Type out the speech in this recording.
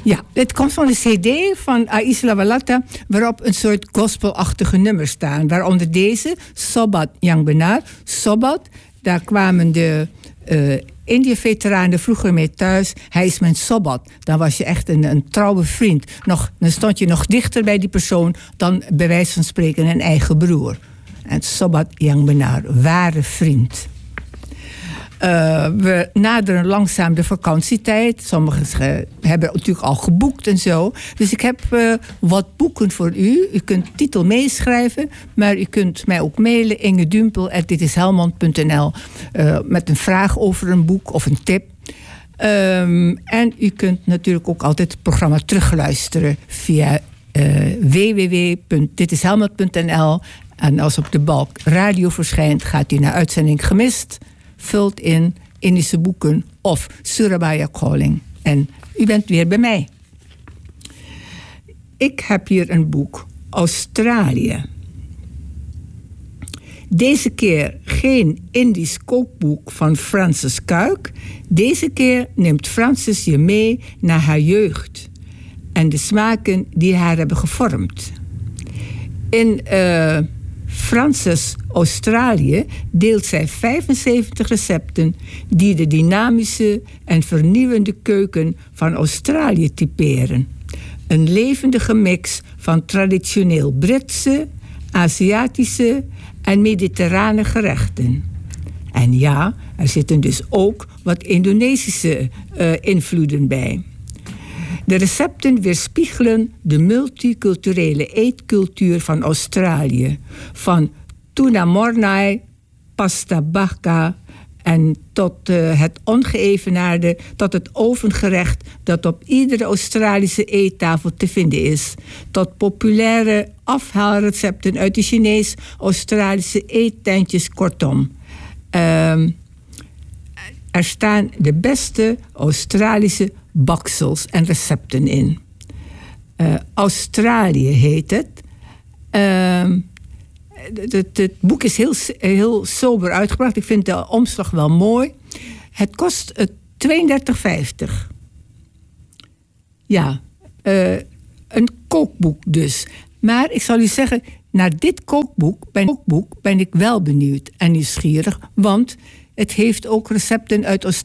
Ja, het komt van de cd van Aisla Walata, waarop een soort gospelachtige nummers staan. Waaronder deze, Sobat Yang Benar. Sobat, daar kwamen de Indië-veteranen vroeger mee thuis. Hij is mijn Sobat. Dan was je echt een trouwe vriend. Dan stond je nog dichter bij die persoon dan bij wijze van spreken een eigen broer. En Sobat Yang Benar, ware vriend. We naderen langzaam de vakantietijd. Sommigen hebben natuurlijk al geboekt en zo. Dus ik heb wat boeken voor u. U kunt titel meeschrijven, maar u kunt mij ook mailen. ingedumpel@ditishelmond.nl met een vraag over een boek of een tip. En u kunt natuurlijk ook altijd het programma terugluisteren via www.ditishelmond.nl. En als op de balk radio verschijnt, gaat u naar uitzending gemist. Vult in Indische boeken of Surabaya Calling. En u bent weer bij mij. Ik heb hier een boek, Australië. Deze keer geen Indisch kookboek van Frances Kuik. Deze keer neemt Frances je mee naar haar jeugd en de smaken die haar hebben gevormd. In Frances Australië deelt zij 75 recepten die de dynamische en vernieuwende keuken van Australië typeren. Een levendige mix van traditioneel Britse, Aziatische en mediterrane gerechten. En ja, er zitten dus ook wat Indonesische invloeden bij. De recepten weerspiegelen de multiculturele eetcultuur van Australië. Van tuna mornai, pasta baka en tot het ongeëvenaarde, tot het ovengerecht dat op iedere Australische eettafel te vinden is. Tot populaire afhaalrecepten uit de Chinees-Australische eettentjes, kortom. Er staan de beste Australische baksels en recepten in. Australië heet het. Het boek is heel sober uitgebracht. Ik vind de omslag wel mooi. Het kost $32,50. Ja, een kookboek dus. Maar ik zal u zeggen, naar dit kookboek ben ik wel benieuwd en nieuwsgierig. Want het heeft ook recepten uit